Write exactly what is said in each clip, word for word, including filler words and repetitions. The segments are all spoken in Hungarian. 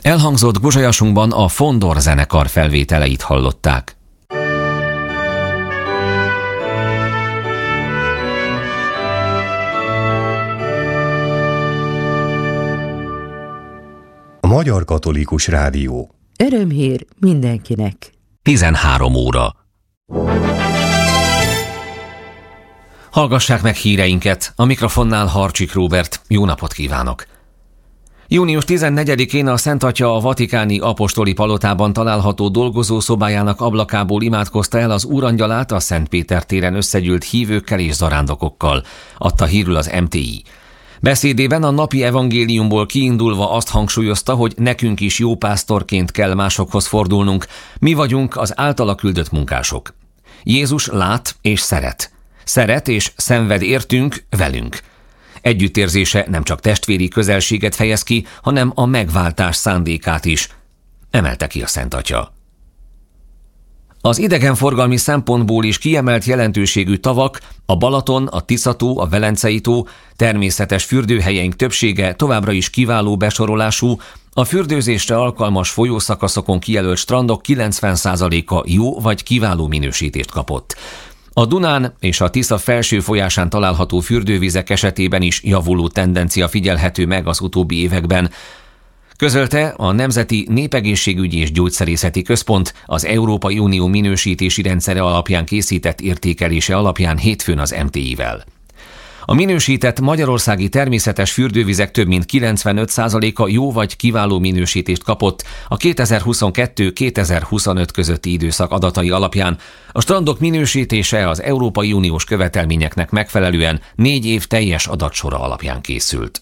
Elhangzott guzsajasunkban a Fondor zenekar felvételeit hallották. A Magyar Katolikus Rádió. Örömhír mindenkinek. tizenhárom óra. Hallgassák meg híreinket, a mikrofonnál Harcsik Róbert. Jó napot kívánok! június tizennegyedikén a Szent Atya a vatikáni apostoli palotában található dolgozószobájának ablakából imádkozta el az Úrangyalát a Szent Péter téren összegyűlt hívőkkel és zarándokokkal, adta hírül az em té i. Beszédében a napi evangéliumból kiindulva azt hangsúlyozta, hogy nekünk is jó pásztorként kell másokhoz fordulnunk, mi vagyunk az általa küldött munkások. Jézus lát és szeret. Szeret és szenved értünk, velünk. Együttérzése nem csak testvéri közelséget fejez ki, hanem a megváltás szándékát is, emelte ki a Szent Atya. Az idegenforgalmi szempontból is kiemelt jelentőségű tavak, a Balaton, a Tisza-tó, a Velencei-tó, természetes fürdőhelyeink többsége továbbra is kiváló besorolású, a fürdőzésre alkalmas folyószakaszokon kijelölt strandok kilencven százaléka jó vagy kiváló minősítést kapott. A Dunán és a Tisza felső folyásán található fürdővizek esetében is javuló tendencia figyelhető meg az utóbbi években, közölte a Nemzeti Népegészségügyi és Gyógyszerészeti Központ az Európai Unió minősítési rendszere alapján készített értékelése alapján hétfőn az em té i-vel. A minősített magyarországi természetes fürdővizek több mint kilencvenöt százaléka jó vagy kiváló minősítést kapott a kétezer-huszonkettő kétezer-huszonöt közötti időszak adatai alapján. A strandok minősítése az Európai Uniós követelményeknek megfelelően négy év teljes adatsora alapján készült.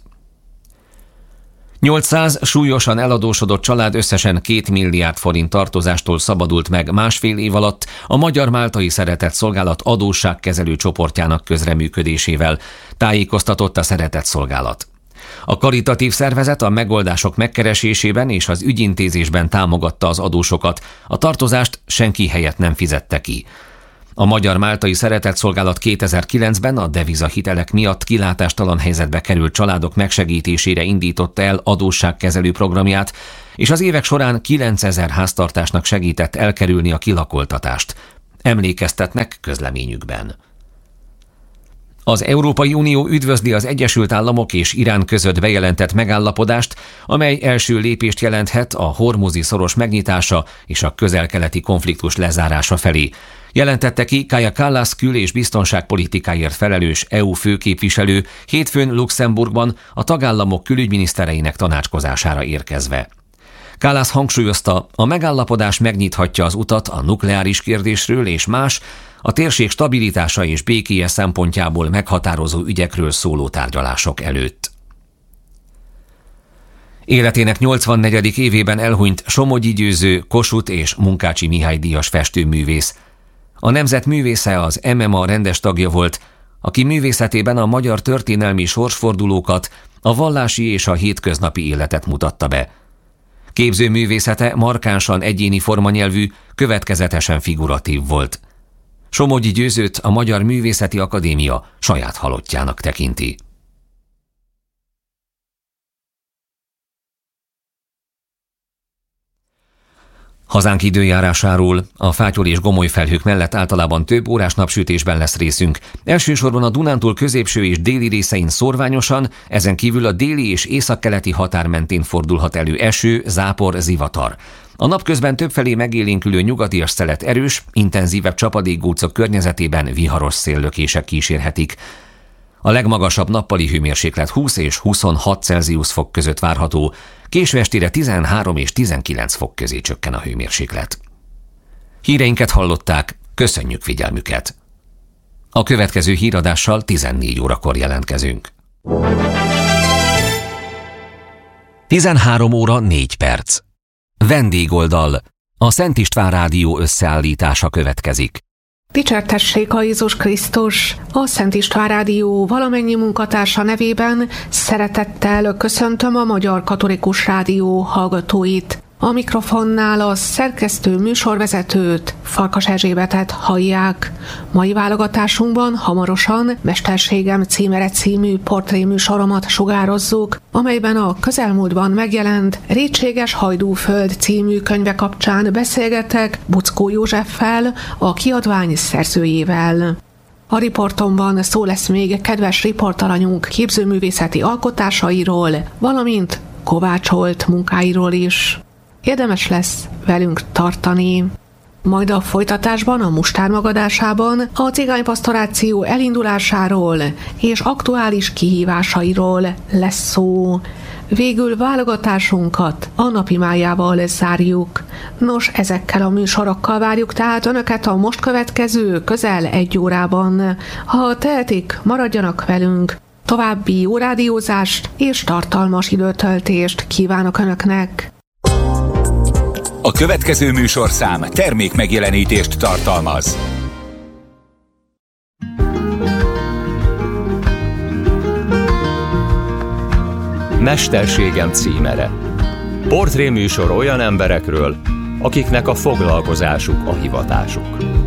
nyolcszáz súlyosan eladósodott család összesen két milliárd forint tartozástól szabadult meg másfél év alatt a Magyar Máltai Szeretett Szolgálat adósságkezelő csoportjának közreműködésével, tájékoztatott a Szeretett Szolgálat. A karitatív szervezet a megoldások megkeresésében és az ügyintézésben támogatta az adósokat, a tartozást senki helyett nem fizette ki. A Magyar Máltai Szeretett Szolgálat kétezer-kilencben a devizahitelek miatt kilátástalan helyzetbe került családok megsegítésére indította el adósságkezelő programját, és az évek során kilencezer háztartásnak segített elkerülni a kilakoltatást, emlékeztetnek közleményükben. Az Európai Unió üdvözli az Egyesült Államok és Irán között bejelentett megállapodást, amely első lépést jelenthet a hormuzi szoros megnyitása és a közel-keleti konfliktus lezárása felé. Jelentette ki Kaja Kallas kül- és biztonságpolitikáért felelős é u főképviselő hétfőn Luxemburgban a tagállamok külügyminisztereinek tanácskozására érkezve. Kallas hangsúlyozta, a megállapodás megnyithatja az utat a nukleáris kérdésről és más, a térség stabilitása és békéje szempontjából meghatározó ügyekről szóló tárgyalások előtt. Életének nyolcvannegyedik évében elhunyt Somogyi Győző, Kossuth és Munkácsi Mihály díjas festőművész. A nemzet művésze az em em á rendes tagja volt, aki művészetében a magyar történelmi sorsfordulókat, a vallási és a hétköznapi életet mutatta be. Képzőművészete markánsan egyéni formanyelvű, következetesen figuratív volt. Somogyi Győzőt a Magyar Művészeti Akadémia saját halottjának tekinti. Hazánk időjárásáról: a fátyol és gomoly felhők mellett általában több órás napsütésben lesz részünk. Elsősorban a Dunántúl középső és déli részein szórványosan, ezen kívül a déli és északkeleti határ mentén fordulhat elő eső, zápor, zivatar. A napközben többfelé megélénkülő nyugatias szelet erős, intenzívebb csapadékgócok környezetében viharos széllökések kísérhetik. A legmagasabb nappali hőmérséklet húsz és huszonhat Celsius fok között várható, késő estére tizenhárom és tizenkilenc fok közé csökken a hőmérséklet. Híreinket hallották, köszönjük figyelmüket! A következő híradással tizennégy órakor jelentkezünk. tizenhárom óra négy perc. Vendégoldal. A Szent István Rádió összeállítása következik. Dicsértessék a Jézus Krisztus! A Szent István Rádió valamennyi munkatársa nevében szeretettel köszöntöm a Magyar Katolikus Rádió hallgatóit. A mikrofonnál a szerkesztő műsorvezetőt, Farkas Erzsébetet hallják. Mai válogatásunkban hamarosan Mesterségem címere című portréműsoromat sugározzuk, amelyben a közelmúltban megjelent Rétséges Hajdúföld című könyve kapcsán beszélgetek Buczkó Józseffel, a kiadvány szerzőjével. A riportomban szó lesz még kedves riportalanyunk képzőművészeti alkotásairól, valamint kovácsolt munkáiról is. Érdemes lesz velünk tartani. Majd a folytatásban, a Mustár magadásában a cigánypasztoráció elindulásáról és aktuális kihívásairól lesz szó. Végül válogatásunkat a napimájával zárjuk. Nos, ezekkel a műsorokkal várjuk tehát Önöket a most következő közel egy órában. Ha tehetik, maradjanak velünk. További jó rádiózást és tartalmas időtöltést kívánok Önöknek! A következő műsorszám termékmegjelenítést tartalmaz. Mesterségem címere. Portréműsor olyan emberekről, akiknek a foglalkozásuk a hivatásuk.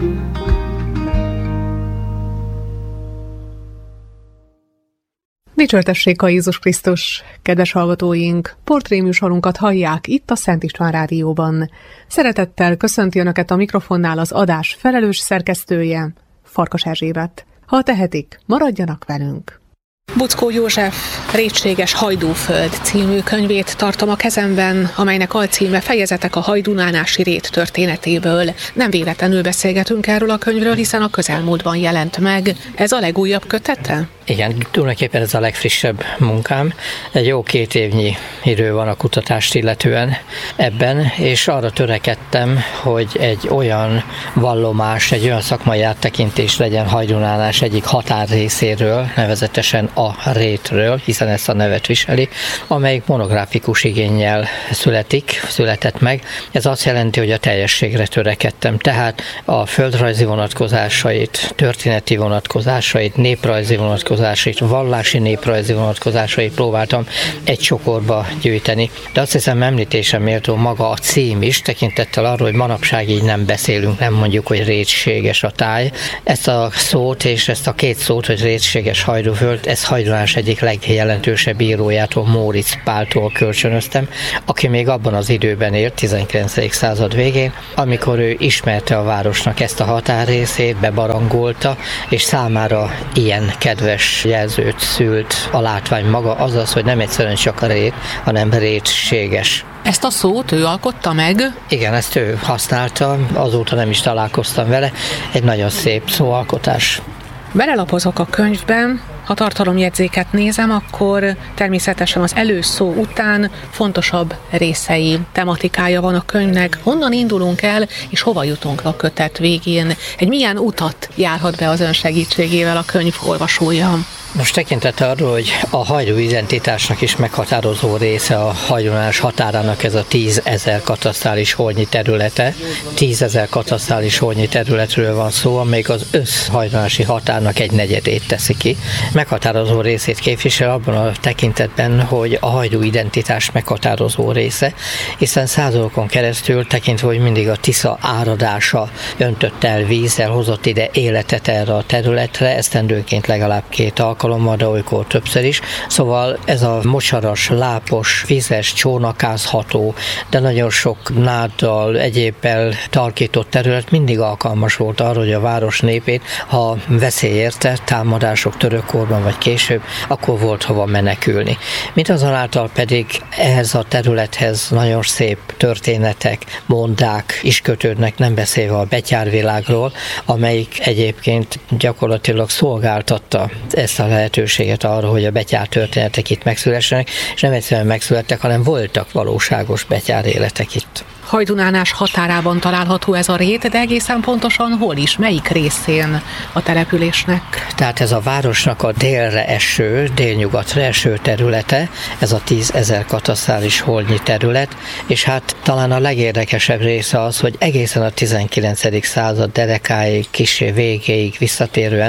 Dicsőtessék a Jézus Krisztus, kedves hallgatóink! Portréműsorunkat hallják itt a Szent István Rádióban. Szeretettel köszönti Önöket a mikrofonnál az adás felelős szerkesztője, Farkas Erzsébet. Ha tehetik, maradjanak velünk! Buczkó József Rétséges Hajdúföld című könyvét tartom a kezemben, amelynek alcíme Fejezetek a hajdunánási rét történetéből. Nem véletlenül beszélgetünk erről a könyvről, hiszen a közelmúltban jelent meg. Ez a legújabb kötete? Igen, tulajdonképpen ez a legfrissebb munkám. Egy jó két évnyi idő van a kutatást illetően ebben, és arra törekedtem, hogy egy olyan vallomás, egy olyan szakmai áttekintés legyen hajdunánás egyik határrészéről, nevezetesen a rétről, hiszen ezt a nevet viseli, amelyik monográfikus igénnyel születik, született meg. Ez azt jelenti, hogy a teljességre törekedtem. Tehát a földrajzi vonatkozásait, történeti vonatkozásait, néprajzi vonatkozásait, vallási néprajzi vonatkozásait próbáltam egy csokorba gyűjteni. De azt hiszem említésem méltó maga a cím is, tekintettel arról, hogy manapság így nem beszélünk, nem mondjuk, hogy rétséges a táj. Ezt a szót és ezt a két szót, hogy rétséges Hajdúföld, ez hajdunás egyik legjelentősebb írójától, Móricz Páltól kölcsönöztem, aki még abban az időben élt, tizenkilencedik század végén, amikor ő ismerte a városnak ezt a határrészét, bebarangolta, és számára ilyen kedves jelzőt szült a látvány maga, azaz, hogy nem egyszerűen csak a rét, hanem rétséges. Ezt a szót ő alkotta meg? Igen, ezt ő használta, azóta nem is találkoztam vele, egy nagyon szép szóalkotás. Belelapozok a könyvben, ha tartalomjegyzéket nézem, akkor természetesen az előszó után fontosabb részei, tematikája van a könyvnek. Honnan indulunk el, és hova jutunk a kötet végén? Egy milyen utat járhat be az ön segítségével a könyv olvasója? Most tekintettel arról, hogy a hajdú identitásnak is meghatározó része a hajdunás határának ez a tízezer katasztrális holnyi területe. tízezer katasztrális holnyi területről van szó, amelyik az összhajdunási határnak egy negyedét teszi ki. Meghatározó részét képvisel abban a tekintetben, hogy a hajdú identitás meghatározó része, hiszen századokon keresztül tekintve, hogy mindig a Tisza áradása öntött el vízzel, hozott ide életet erre a területre, esztendőnként legalább két alkalommal, de olykor többször is. Szóval ez a mocsaras, lápos, vízes, csónakázható, de nagyon sok náddal, egyébbel tarkított terület mindig alkalmas volt arra, hogy a város népét, ha veszély érte, támadások törökkorban vagy később, akkor volt hova menekülni. Mindazonáltal pedig ehhez a területhez nagyon szép történetek, mondák is kötődnek, nem beszélve a betyárvilágról, amelyik egyébként gyakorlatilag szolgáltatta ezt a lehetőséget arra, hogy a betyár történetek itt megszülessenek, és nem egyszerűen megszülettek, hanem voltak valóságos betyár életek itt. Hajdunánás határában található ez a rét, de egészen pontosan hol is, melyik részén a településnek? Tehát ez a városnak a délre eső, délnyugatra eső területe, ez a tízezer katasztrális holnyi terület, és hát talán a legérdekesebb része az, hogy egészen a tizenkilencedik század derekáig, kissé végéig visszatérően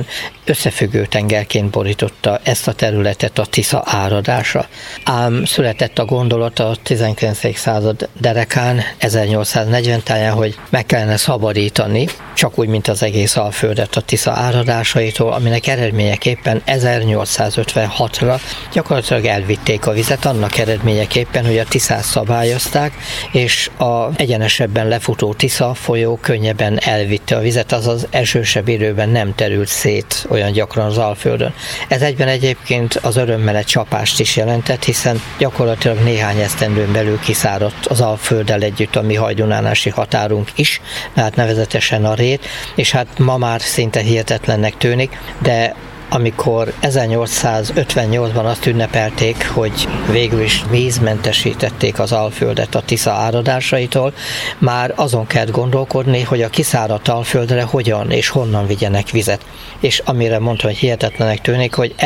összefüggő tengerként borította ezt a területet a Tisza áradása. Ám született a gondolat a tizenkilencedik század derekán, ezernyolcszáznegyven táján, hogy meg kellene szabadítani, csak úgy, mint az egész Alföldet a Tisza áradásaitól, aminek eredményeképpen ezernyolcszázötvenhatra gyakorlatilag elvitték a vizet, annak eredményeképpen, hogy a Tiszát szabályozták, és a egyenesebben lefutó Tisza folyó könnyebben elvitte a vizet, azaz esősebb időben nem terült szét olyan gyakran az Alföldön. Ez egyben egyébként az örömmel egy csapást is jelentett, hiszen gyakorlatilag néhány esztendőn belül kiszáradt az Alfölddel együtt a mi hajdunánási határunk is, hát nevezetesen a Rét, és hát ma már szinte hihetetlennek tűnik, de amikor ezernyolcszázötvennyolcban azt ünnepelték, hogy végül is vízmentesítették az Alföldet a Tisza áradásaitól, már azon kell gondolkodni, hogy a kiszáradt Alföldre hogyan és honnan vigyenek vizet. És amire mondtam, hogy hihetetlenek tűnik, hogy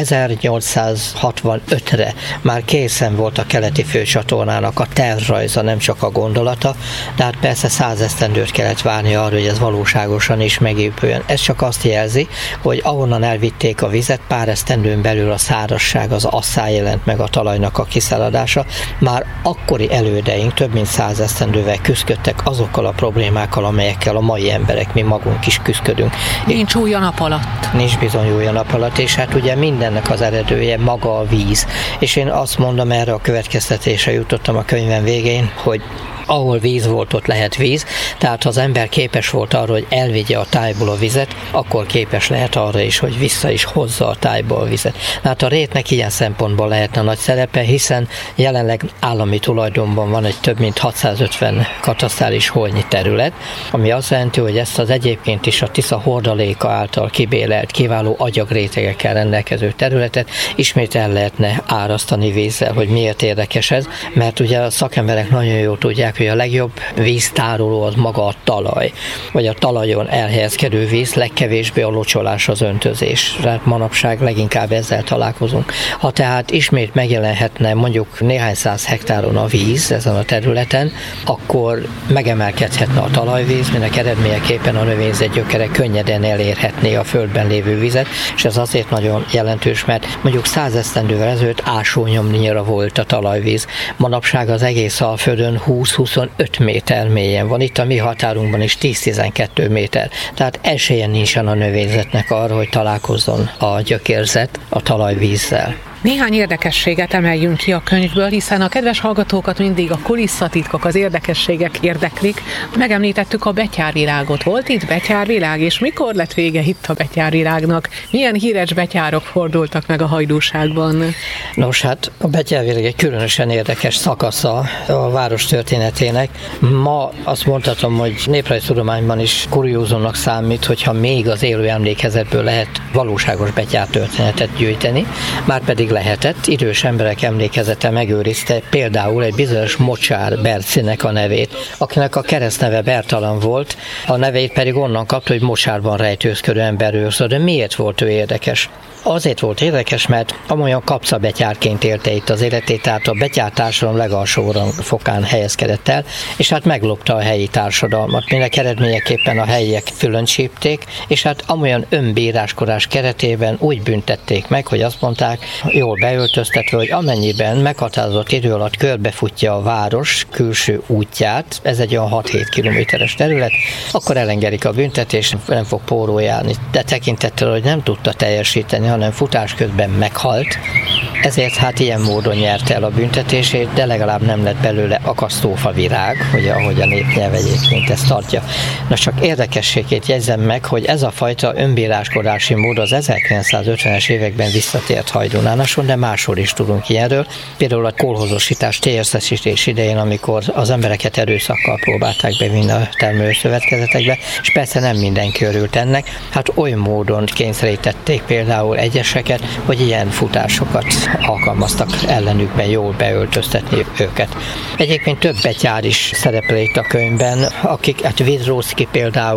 ezernyolcszázhatvanötre már készen volt a keleti főcsatornának a tervrajza, nem csak a gondolata, de hát persze száz esztendőt kellett várni arra, hogy ez valóságosan is megépüljön. Ez csak azt jelzi, hogy ahonnan elvitték a vizet, pár esztendőn belül a szárazság, az asszály jelent meg, a talajnak a kiszaladása. Már akkori elődeink több mint száz esztendővel küzdöttek azokkal a problémákkal, amelyekkel a mai emberek, mi magunk is küzdködünk. Nincs új a nap alatt. Nincs bizony új a nap alatt, és hát ugye mindennek az eredője maga a víz. És én azt mondom, erre a következtetésre jutottam a könyvem végén, hogy ahol víz volt, ott lehet víz, tehát ha az ember képes volt arra, hogy elvigye a tájból a vizet, akkor képes lehet arra is, hogy vissza is hozza a tájból a vizet. Hát a Rétnek ilyen szempontból lehetne nagy szerepe, hiszen jelenleg állami tulajdonban van egy több mint hatszázötven katasztrális holnyi terület, ami azt jelenti, hogy ezt az egyébként is a Tisza hordaléka által kibélelt, kiváló agyagrétegekkel rendelkező területet ismét el lehetne árasztani vízzel. Hogy miért érdekes ez? Mert ugye a szakemberek nagyon jól tudják, hogy a legjobb víztároló az maga a talaj, vagy a talajon elhelyezkedő víz, legkevésbé a locsolás, az öntözés. Tehát manapság leginkább ezzel találkozunk. Ha tehát ismét megjelenhetne mondjuk néhány száz hektáron a víz ezen a területen, akkor megemelkedhetne a talajvíz, minek eredményeképpen a növényzet gyökere könnyeden elérhetné a földben lévő vizet, és ez azért nagyon jelentős, mert mondjuk száz esztendővel ezelőtt ásónyomnyira volt a talajvíz. Manapság az egész Alföldön húsz-huszonöt méter mélyen van, itt a mi határunkban is tíz-tizenkettő méter. Tehát esélye nincsen a növényzetnek arra, hogy találkozzon a gyökérzet a talajvízzel. Néhány érdekességet emeljünk ki a könyvből, hiszen a kedves hallgatókat mindig a kulisszatitkok, az érdekességek érdeklik. Megemlítettük a betyárvirágot. Volt itt betyárvirág, és mikor lett vége itt a betyárvirágnak? Milyen híres betyárok fordultak meg a Hajdúságban? Nos, hát a betyárvirág egy különösen érdekes szakasza a város történetének. Ma azt mondhatom, hogy néprajztudományban is kuriózumnak számít, hogyha még az élő emlékezetből lehet valóságos betyártörténetet gyűjteni, márpedig lehetett. Idős emberek emlékezete megőrizte például egy bizonyos Mocsár Bercinek a nevét, akinek a keresztneve Bertalan volt, a nevét pedig onnan kapta, hogy mocsárban rejtőzködő emberről szól. De miért volt ő érdekes? Azért volt érdekes, mert amolyan kapcabetyárként élte itt az életét, tehát a betyártársadalom legalsó fokán helyezkedett el, és hát meglopta a helyi társadalmat, minek eredményeképpen a helyiek fülöncsípték, és hát amolyan önbíráskodás keretében úgy büntették meg, hogy azt mondták, jól beöltöztetve, hogy amennyiben meghatározott idő alatt körbefutja a város külső útját, ez egy olyan hat-hét kilométeres terület, akkor elengedik a büntetést, nem fog póró járni, de tekintettel, hogy nem tudta teljesíteni, hanem futás közben meghalt. Ezért hát ilyen módon nyerte el a büntetését, de legalább nem lett belőle akasztófa virág, ugye, ahogy a népnyelv egyébként ezt tartja. Na csak érdekességét jegyzem meg, hogy ez a fajta önbíráskodási mód az ezerkilencszázötvenes években visszatért Hajdunánason, de máshol is tudunk ilyenről. Például a kolhozosítás, térszetesítés idején, amikor az embereket erőszakkal próbálták bevinni a termelőszövetkezetekbe, és persze nem mindenki örült ennek, hát oly módon kényszerítették például egyeseket, hogy ilyen futásokat alkalmaztak ellenükben jól beöltöztetni őket. Egyébként több betyár is szerepel itt a könyvben, akik, hát Vidróczki például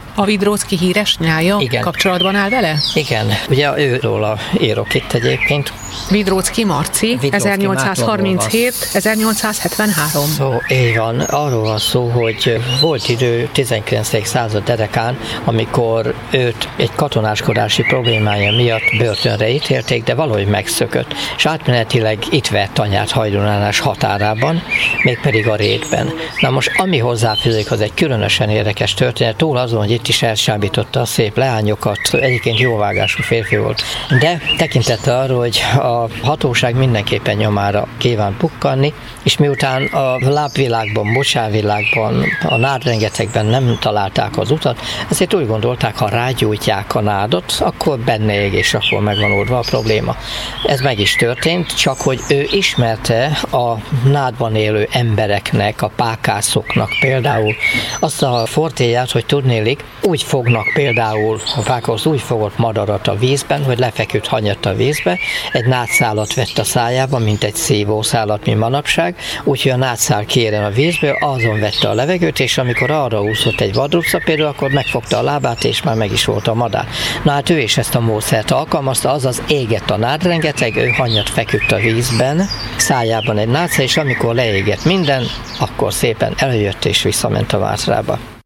A Vidróczki híres nyája Igen. kapcsolatban áll vele? Igen, ugye őróla írok itt egyébként. Vidróczki Marci, Vidróczki ezernyolcszázharminchét ezernyolcszázhetvenhárom. Szó, így van. Arról van szó, hogy volt idő tizenkilencedik század derekán, amikor őt egy katonáskodási problémája miatt börtönre ítélték, de valahogy megszökött, és átmenetileg itt vett anyát Hajdúnánás határában, mégpedig a Rétben. Na most, ami hozzáfűzik, az egy különösen érdekes történet, túl azon, hogy itt is elsábította a szép leányokat, egyébként jóvágású férfi volt. De tekintettel arra, hogy a hatóság mindenképpen nyomára kíván pukkanni, és miután a lábvilágban, bocsárvilágban, a nádrengetegben nem találták az utat, ezért úgy gondolták, ha rágyújtják a nádot, akkor benne ég, és akkor megvan oldva a probléma. Ez meg is történt, csak hogy ő ismerte a nádban élő embereknek, a pákászoknak például azt a fortéját, hogy tudnélik, úgy fognak például a pákász úgy fogott madarat a vízben, hogy lefeküdt hanyat a vízbe, egy nádszálat vett a szájába, mint egy szívószálat, mint manapság, úgyhogy a nádszál kiérjen a vízből, azon vette a levegőt, és amikor arra úszott egy vadruca például, akkor megfogta a lábát, és már meg is volt a madár. Na hát ő is ezt a módszert alkalmazta, azaz égett a nádrengeteg, ő hanyat feküdt a vízben, szájában egy nádszál, és amikor leégett minden, akkor szépen eljött és visszament a Vátrába.